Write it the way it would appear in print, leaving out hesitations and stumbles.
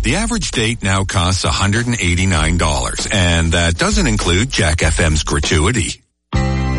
The average date now costs $189, and that doesn't include Jack FM's gratuity.